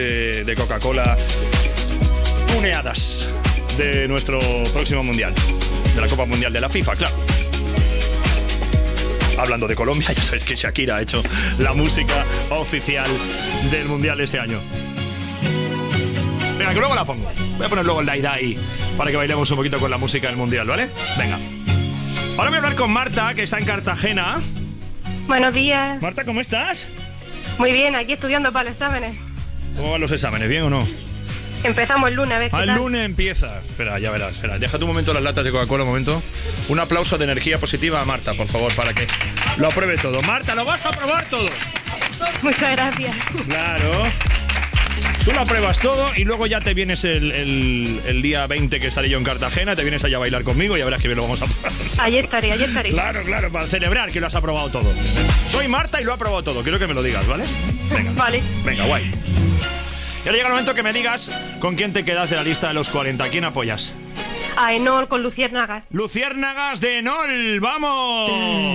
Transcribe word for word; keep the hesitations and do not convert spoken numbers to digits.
de, de Coca-Cola tuneadas de nuestro próximo mundial, de la Copa Mundial de la FIFA, claro. Hablando de Colombia, ya sabéis que Shakira ha hecho la música oficial del mundial de este año. Venga, que luego la pongo. Voy a poner luego el Dai Dai para que bailemos un poquito con la música del mundial, ¿vale? Venga. Ahora voy a hablar con Marta, que está en Cartagena. Buenos días. Marta, ¿cómo estás? Muy bien, aquí estudiando para los exámenes. ¿Cómo van los exámenes? ¿Bien o no? Empezamos el lunes, a ver qué Al tal. lunes empieza. Espera, ya verás. Espera, déjate un momento las latas de Coca-Cola, un momento. Un aplauso de energía positiva a Marta, por favor, para que lo apruebe todo. Marta, lo vas a aprobar todo. Muchas gracias. Claro. Tú lo apruebas todo y luego ya te vienes el, el, el día veinte que estaré yo en Cartagena, te vienes allá a bailar conmigo y ya verás que bien lo vamos a aprobar. Allí estaré, allí estaré. Claro, claro, para celebrar que lo has aprobado todo. Soy Marta y lo he aprobado todo. Quiero que me lo digas, ¿vale? Venga. Vale. Venga, guay. Y ahora llega el momento que me digas con quién te quedas de la lista de los cuarenta. ¿Quién apoyas? A Enol con Luciérnagas. Luciérnagas de Enol, ¡vamos!